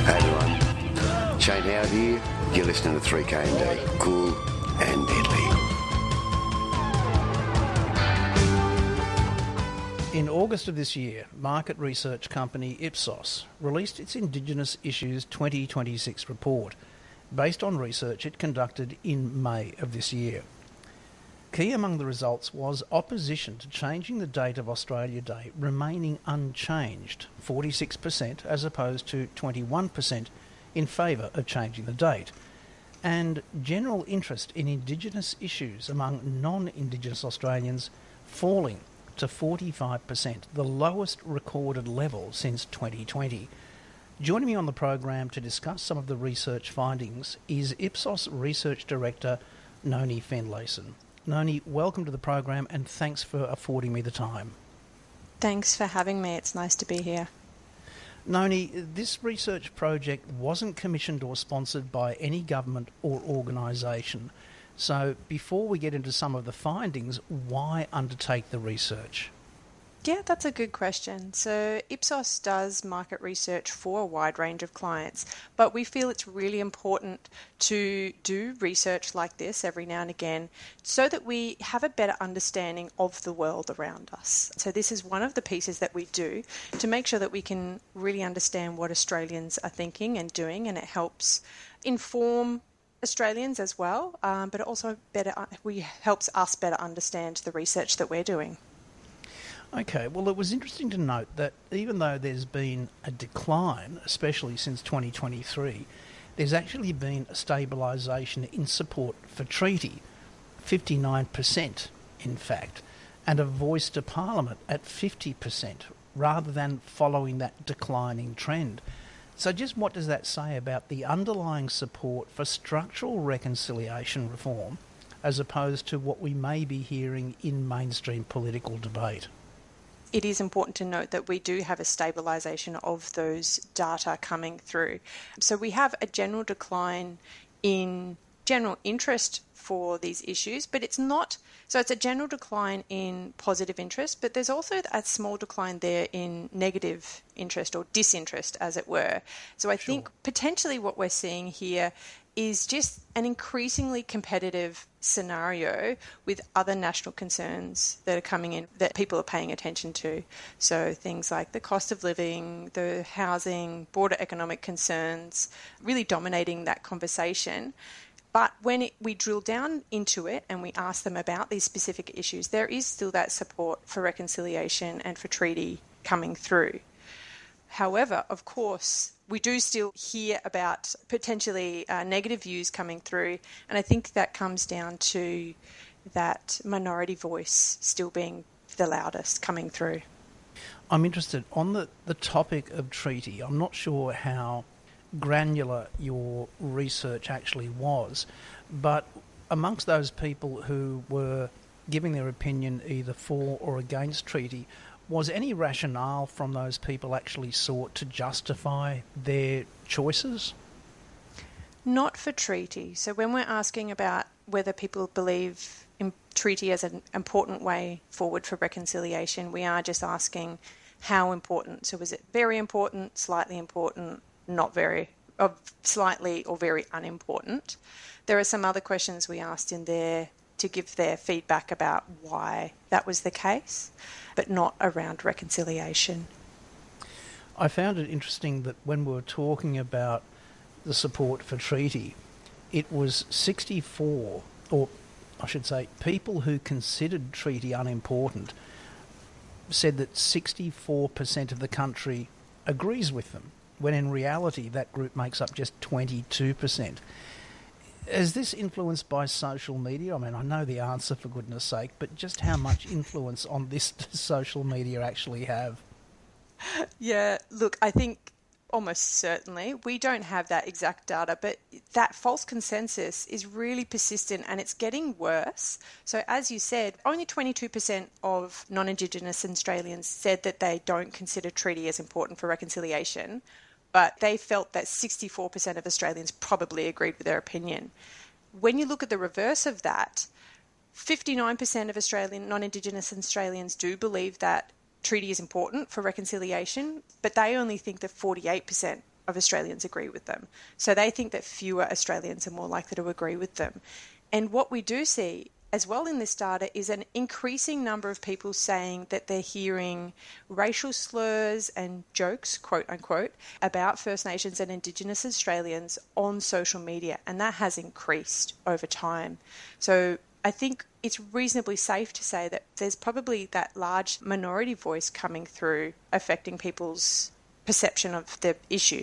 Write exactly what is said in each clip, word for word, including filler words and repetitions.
Hey everyone, Shane Howard here. You're listening to three K M D. Cool and deadly. In August of this year, market research company Ipsos released its Indigenous Issues twenty twenty-six report, based on research it conducted in May of this year. Key among the results was opposition to changing the date of Australia Day remaining unchanged, forty-six percent as opposed to twenty-one percent in favour of changing the date, and general interest in Indigenous issues among non-Indigenous Australians falling to forty-five percent, the lowest recorded level since twenty twenty. Joining me on the program to discuss some of the research findings is Ipsos Research Director Noni Finlayson. Noni, welcome to the program and thanks for affording me the time. Thanks for having me. It's nice to be here. Noni, this research project wasn't commissioned or sponsored by any government or organisation. So before we get into some of the findings, why undertake the research? Yeah, that's a good question. So Ipsos does market research for a wide range of clients, but we feel it's really important to do research like this every now and again so that we have a better understanding of the world around us. So this is one of the pieces that we do to make sure that we can really understand what Australians are thinking and doing, and it helps inform Australians as well, um, but it also better we helps us better understand the research that we're doing. Okay, well, it was interesting to note that even though there's been a decline, especially since twenty twenty-three, there's actually been a stabilisation in support for treaty, fifty-nine percent in fact, and a voice to Parliament at fifty percent, rather than following that declining trend. So just what does that say about the underlying support for structural reconciliation reform as opposed to what we may be hearing in mainstream political debate? It is important to note that we do have a stabilisation of those data coming through. So we have a general decline in general interest for these issues, but it's not, so it's a general decline in positive interest, but there's also a small decline there in negative interest or disinterest, as it were. So I sure. think potentially what we're seeing here is just an increasingly competitive scenario with other national concerns that are coming in that people are paying attention to. So things like the cost of living, the housing, broader economic concerns, really dominating that conversation. But when it, we drill down into it and we ask them about these specific issues, there is still that support for reconciliation and for treaty coming through. However, of course, we do still hear about potentially uh, negative views coming through, and I think that comes down to that minority voice still being the loudest coming through. I'm interested on the, the topic of treaty. I'm not sure how granular your research actually was, but amongst those people who were giving their opinion either for or against treaty, was any rationale from those people actually sought to justify their choices? Not for treaty. So when we're asking about whether people believe in treaty as an important way forward for reconciliation, we are just asking how important. So is it very important, slightly important, not very, or slightly or very unimportant? There are some other questions we asked in there to give their feedback about why that was the case, but not around reconciliation. I found it interesting that when we were talking about the support for treaty, it was sixty-four, or I should say people who considered treaty unimportant said that sixty-four percent of the country agrees with them, when in reality that group makes up just twenty-two percent. Is this influenced by social media? I mean, I know the answer, for goodness sake, but just how much influence on this does social media actually have? Yeah, look, I think almost certainly. We don't have that exact data, but that false consensus is really persistent and it's getting worse. So as you said, only twenty-two percent of non-Indigenous Australians said that they don't consider treaty as important for reconciliation, but they felt that sixty-four percent of Australians probably agreed with their opinion. When you look at the reverse of that, fifty-nine percent of Australian non-Indigenous Australians do believe that treaty is important for reconciliation, but they only think that forty-eight percent of Australians agree with them. So they think that fewer Australians are more likely to agree with them. And what we do see as well in this data is an increasing number of people saying that they're hearing racial slurs and jokes, quote unquote, about First Nations and Indigenous Australians on social media. And that has increased over time. So I think it's reasonably safe to say that there's probably that large minority voice coming through affecting people's perception of the issue.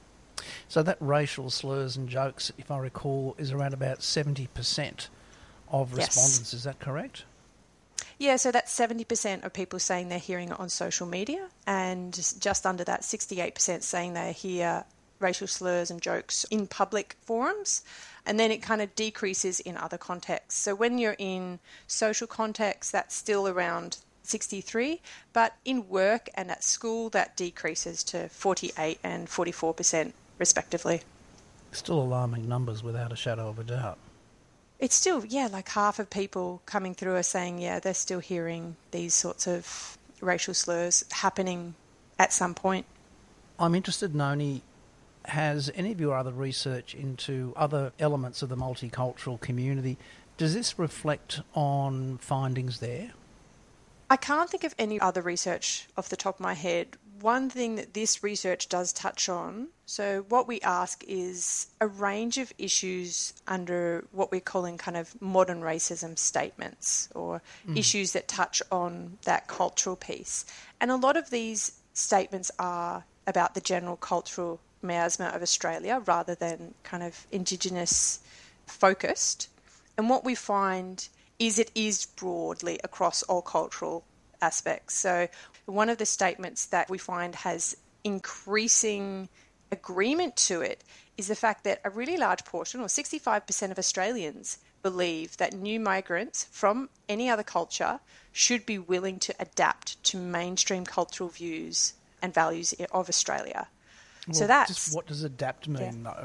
So that racial slurs and jokes, if I recall, is around about seventy percent of respondents. Yes. Is that correct? Yeah, so that's seventy percent of people saying they're hearing it on social media, and just under that, sixty-eight percent saying they hear racial slurs and jokes in public forums. And then it kind of decreases in other contexts. So when you're in social contexts, that's still around sixty-three, but in work and at school, that decreases to forty-eight and forty-four percent respectively. Still alarming numbers without a shadow of a doubt. It's still, yeah, like half of people coming through are saying, yeah, they're still hearing these sorts of racial slurs happening at some point. I'm interested, Noni, has any of your other research into other elements of the multicultural community, does this reflect on findings there? I can't think of any other research off the top of my head. One thing that this research does touch on, so what we ask is a range of issues under what we're calling kind of modern racism statements, or mm. issues that touch on that cultural piece. And a lot of these statements are about the general cultural miasma of Australia rather than kind of Indigenous focused. And what we find is it is broadly across all cultural aspects. So one of the statements that we find has increasing agreement to it is the fact that a really large portion, or sixty-five percent of Australians, believe that new migrants from any other culture should be willing to adapt to mainstream cultural views and values of Australia. Well, so that's... Just what does adapt mean, yeah. though?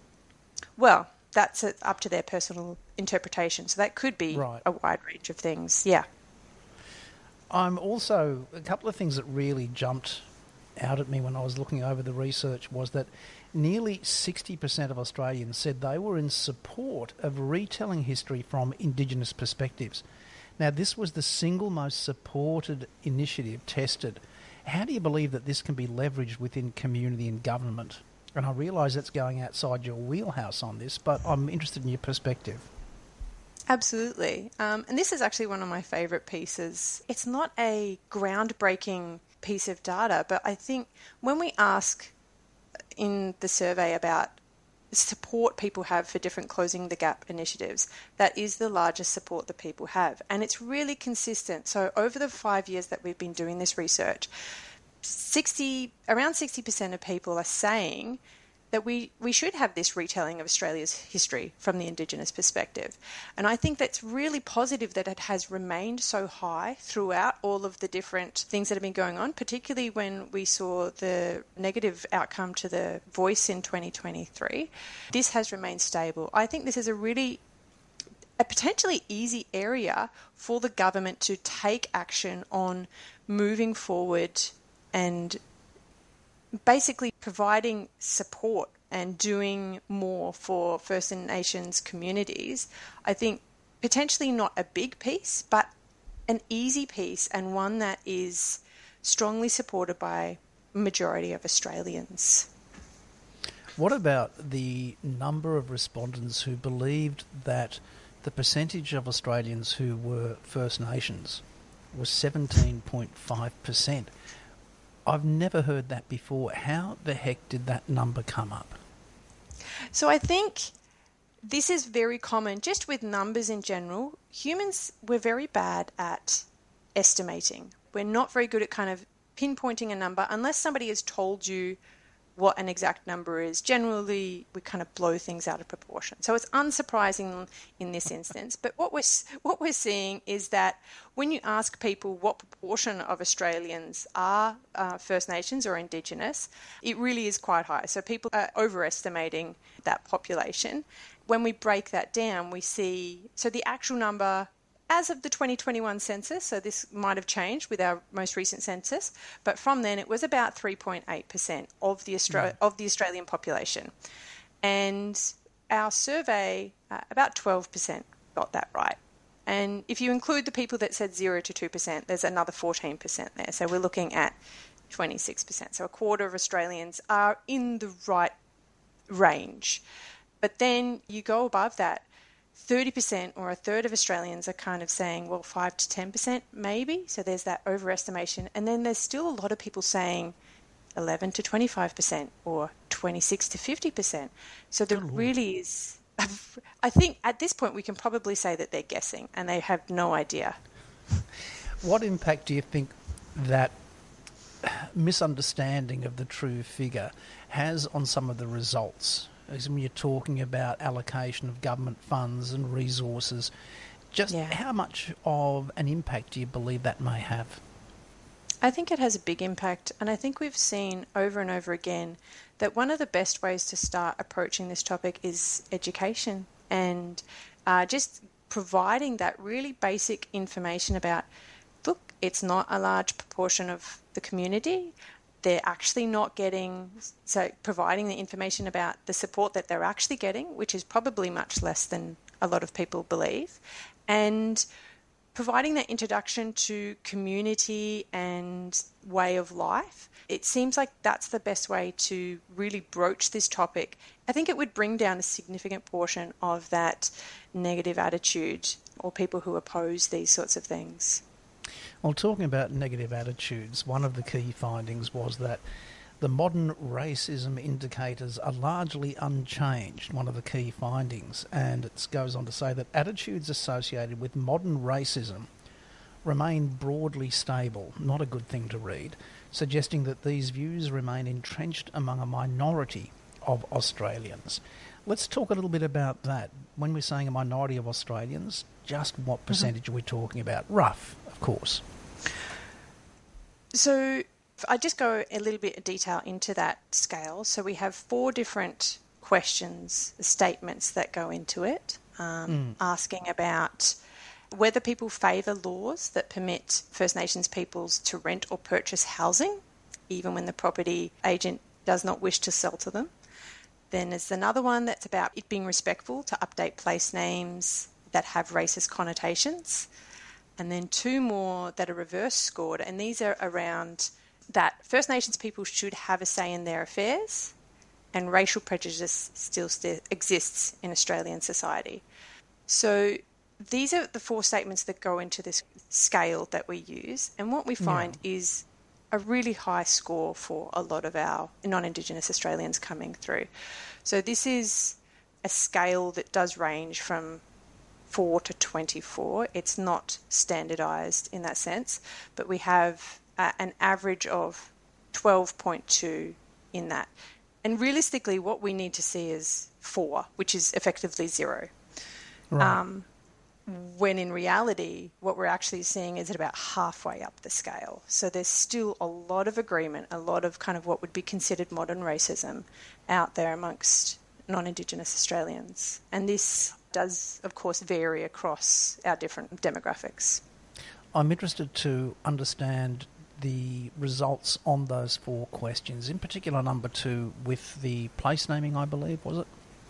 Well, that's up to their personal interpretation. So that could be right. a wide range of things, yeah. I'm also, a couple of things that really jumped out at me when I was looking over the research was that nearly sixty percent of Australians said they were in support of retelling history from Indigenous perspectives. Now, this was the single most supported initiative tested. How do you believe that this can be leveraged within community and government? And I realise that's going outside your wheelhouse on this, but I'm interested in your perspective. Absolutely. Um, and this is actually one of my favourite pieces. It's not a groundbreaking piece of data, but I think when we ask in the survey about support people have for different Closing the Gap initiatives, that is the largest support that people have. And it's really consistent. So over the five years that we've been doing this research, sixty around sixty percent of people are saying that we, we should have this retelling of Australia's history from the Indigenous perspective. And I think that's really positive that it has remained so high throughout all of the different things that have been going on, particularly when we saw the negative outcome to the Voice in twenty twenty-three. This has remained stable. I think this is a really a potentially easy area for the government to take action on moving forward and basically providing support and doing more for First Nations communities. I think potentially not a big piece, but an easy piece, and one that is strongly supported by a majority of Australians. What about the number of respondents who believed that the percentage of Australians who were First Nations was seventeen point five percent? I've never heard that before. How the heck did that number come up? So I think this is very common, just with numbers in general. Humans, we're very bad at estimating. We're not very good at kind of pinpointing a number unless somebody has told you what an exact number is. Generally, we kind of blow things out of proportion. So it's unsurprising in this instance. But what we're, what we're seeing is that when you ask people what proportion of Australians are uh, First Nations or Indigenous, it really is quite high. So people are overestimating that population. When we break that down, we see, so the actual number as of the twenty twenty-one census, so this might have changed with our most recent census, but from then it was about three point eight percent of the Austra- of the Australian population. And our survey, uh, about twelve percent got that right. And if you include the people that said zero to two percent, there's another fourteen percent there. So we're looking at twenty-six percent. So a quarter of Australians are in the right range. But then you go above that, thirty percent or a third of Australians are kind of saying, well, five to ten percent maybe. So there's that overestimation. And then there's still a lot of people saying eleven to twenty-five percent or twenty-six to fifty percent. So there really is, I think at this point we can probably say that they're guessing and they have no idea. What impact do you think that misunderstanding of the true figure has on some of the results? As when you're talking about allocation of government funds and resources, just yeah. how much of an impact do you believe that may have? I think it has a big impact, and I think we've seen over and over again that one of the best ways to start approaching this topic is education and uh, just providing that really basic information about, look, it's not a large proportion of the community. They're actually not getting, so providing the information about the support that they're actually getting, which is probably much less than a lot of people believe, and providing that introduction to community and way of life. It seems like that's the best way to really broach this topic. I think it would bring down a significant portion of that negative attitude or people who oppose these sorts of things. Well, talking about negative attitudes, one of the key findings was that the modern racism indicators are largely unchanged, one of the key findings, and it goes on to say that attitudes associated with modern racism remain broadly stable, not a good thing to read, suggesting that these views remain entrenched among a minority of Australians. Let's talk a little bit about that. When we're saying a minority of Australians, just what percentage mm-hmm. are we talking about? Rough, of course. So I just go a little bit of detail into that scale. So we have four different questions, statements that go into it, um, mm. asking about whether people favour laws that permit First Nations peoples to rent or purchase housing, even when the property agent does not wish to sell to them. Then there's another one that's about it being respectful to update place names that have racist connotations. And then two more that are reverse scored, and these are around that First Nations people should have a say in their affairs and racial prejudice still st- exists in Australian society. So these are the four statements that go into this scale that we use, and what we find yeah. is a really high score for a lot of our non-Indigenous Australians coming through. So this is a scale that does range from four to twenty-four. It's not standardised in that sense, but we have uh, an average of twelve point two in that. And realistically, what we need to see is four, which is effectively zero. Right. Um, when in reality, what we're actually seeing is at about halfway up the scale. So there's still a lot of agreement, a lot of kind of what would be considered modern racism out there amongst non-Indigenous Australians. And this does, of course, vary across our different demographics. I'm interested to understand the results on those four questions, in particular number two with the place naming, I believe, was it?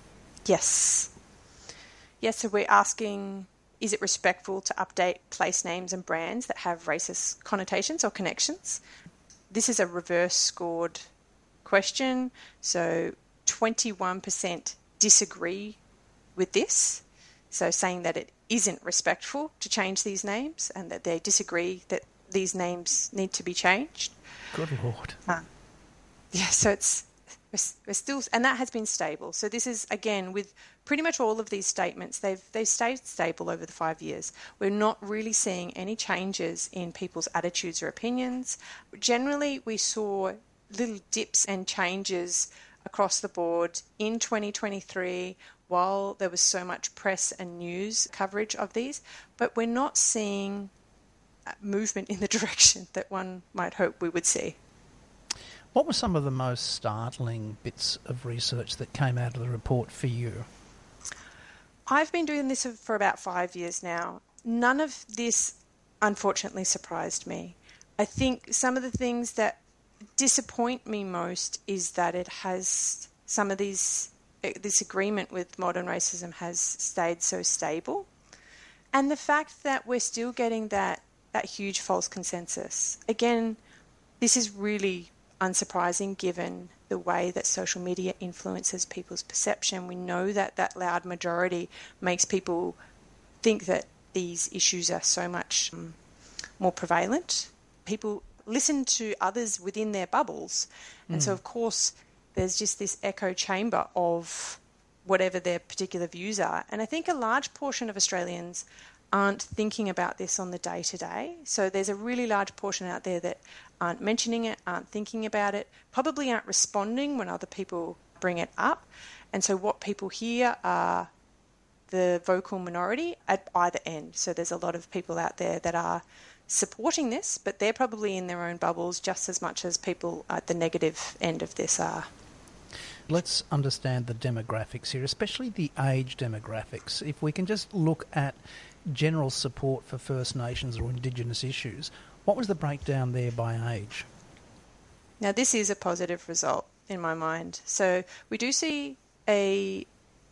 Yes. Yes, so we're asking, is it respectful to update place names and brands that have racist connotations or connections? This is a reverse scored question, so twenty-one percent disagree with this, so saying that it isn't respectful to change these names and that they disagree that these names need to be changed. Good Lord. Uh, yeah, so it's we're, we're still, and that has been stable. So this is, again, with pretty much all of these statements, they've they've stayed stable over the five years. We're not really seeing any changes in people's attitudes or opinions. Generally, we saw little dips and changes across the board in twenty twenty-three while there was so much press and news coverage of these, but we're not seeing movement in the direction that one might hope we would see. What were some of the most startling bits of research that came out of the report for you? I've been doing this for about five years now, none of this unfortunately surprised me. I think some of the things that disappoint me most is that it has some of these, this agreement with modern racism has stayed so stable. And the fact that we're still getting that, that huge false consensus. Again, this is really unsurprising given the way that social media influences people's perception. We know that that loud majority makes people think that these issues are so much um, more prevalent. People listen to others within their bubbles. And mm. so, of course, there's just this echo chamber of whatever their particular views are. And I think a large portion of Australians aren't thinking about this on the day-to-day. So there's a really large portion out there that aren't mentioning it, aren't thinking about it, probably aren't responding when other people bring it up. And so what people hear are the vocal minority at either end. So there's a lot of people out there that are supporting this, but they're probably in their own bubbles just as much as people at the negative end of this are. Let's understand the demographics here, especially the age demographics. If we can just look at general support for First Nations or Indigenous issues, what was the breakdown there by age? Now, this is a positive result in my mind. So we do see a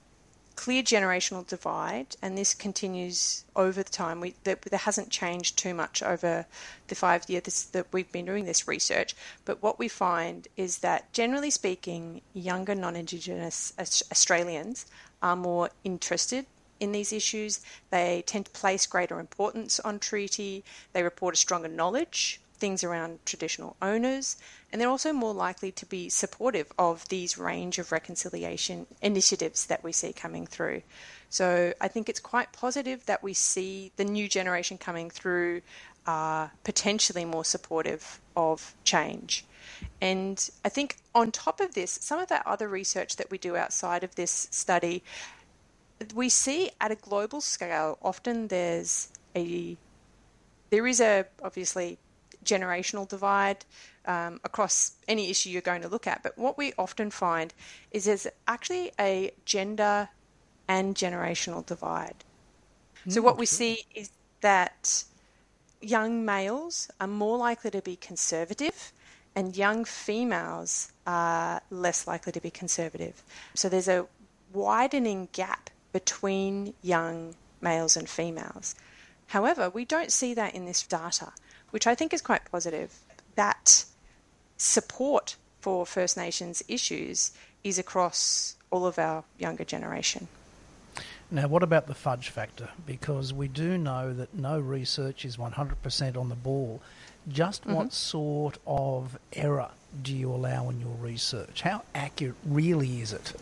clear generational divide, and this continues over the time. We, there, there hasn't changed too much over the five years that we've been doing this research, but what we find is that, generally speaking, younger non-Indigenous Australians are more interested in these issues. They tend to place greater importance on treaty. They report a stronger knowledge, things around traditional owners, and they're also more likely to be supportive of these range of reconciliation initiatives that we see coming through. So I think it's quite positive that we see the new generation coming through uh, potentially more supportive of change. And I think on top of this, some of that other research that we do outside of this study, we see at a global scale, often there's a, there is a, obviously, generational divide um, across any issue you're going to look at. But what we often find is there's actually a gender and generational divide. Mm, so what we sure. see is that young males are more likely to be conservative and young females are less likely to be conservative. So there's a widening gap between young males and females. However, we don't see that in this data, which I think is quite positive. That support for First Nations issues is across all of our younger generation. Now, what about the fudge factor? Because we do know that no research is one hundred percent on the ball. Just mm-hmm. what sort of error do you allow in your research? How accurate really is it?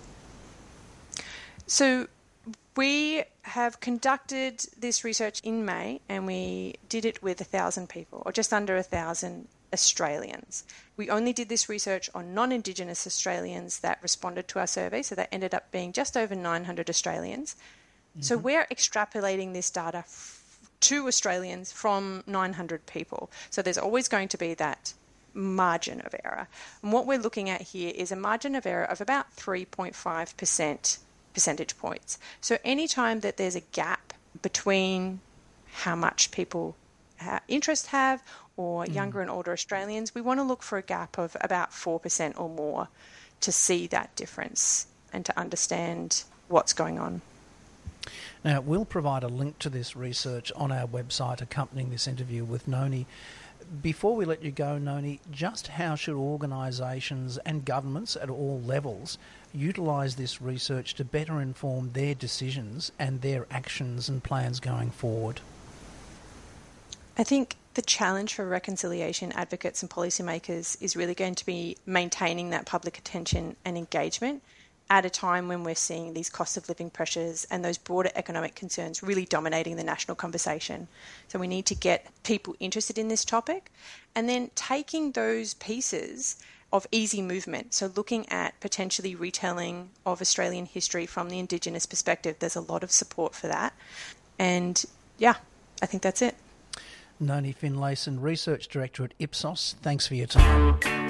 So we have conducted this research in May, and we did it with one thousand people, or just under one thousand Australians. We only did this research on non-Indigenous Australians that responded to our survey, so that ended up being just over nine hundred Australians. Mm-hmm. So we're extrapolating this data f- to Australians from nine hundred people. So there's always going to be that margin of error. And what we're looking at here is a margin of error of about three point five percent percentage points. So anytime that there's a gap between how much people ha- interest have or mm. younger and older Australians, we want to look for a gap of about four percent or more to see that difference and to understand what's going on. Now, we'll provide a link to this research on our website accompanying this interview with Noni. Before we let you go, Noni, just how should organisations and governments at all levels utilise this research to better inform their decisions and their actions and plans going forward? I think the challenge for reconciliation advocates and policymakers is really going to be maintaining that public attention and engagement at a time when we're seeing these cost of living pressures and those broader economic concerns really dominating the national conversation. So we need to get people interested in this topic, and then taking those pieces of easy movement. So looking at potentially retelling of Australian history from the Indigenous perspective, there's a lot of support for that. And yeah, I think that's it. Noni Finlayson, Research Director at Ipsos, thanks for your time.